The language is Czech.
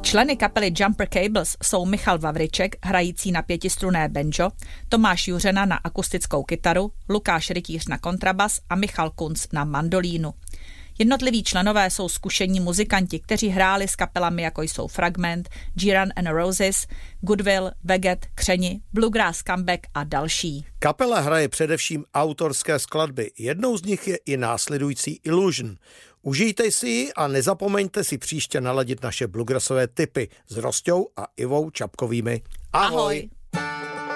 Členy kapely Jumper Cables jsou Michal Vavriček, hrající na 5strunné banjo, Tomáš Juřena na akustickou kytaru, Lukáš Rytíř na kontrabas a Michal Kunc na mandolínu. Jednotliví členové jsou zkušení muzikanti, kteří hráli s kapelami, jako jsou Fragment, Jiran and Roses, Goodwill, Veget, Křeni, Bluegrass Comeback a další. Kapela hraje především autorské skladby. Jednou z nich je i následující Illusion. Užijte si ji a nezapomeňte si příště naladit naše bluegrassové tipy s Rostou a Ivou Čapkovými. Ahoj!